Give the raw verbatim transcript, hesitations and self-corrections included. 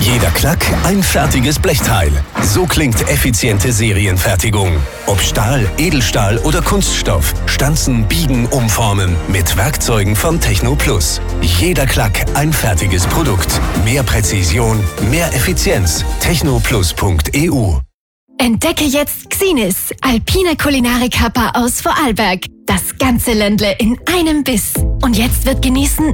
Jeder Klack ein fertiges Blechteil. So klingt effiziente Serienfertigung. Ob Stahl, Edelstahl oder Kunststoff. Stanzen, biegen, umformen. Mit Werkzeugen von Technoplus. Jeder Klack ein fertiges Produkt. Mehr Präzision, mehr Effizienz. technoplus punkt e u. Entdecke jetzt Xinis, alpine Kulinarikhaper aus Vorarlberg. Das ganze Ländle in einem Biss. Und jetzt wird genießen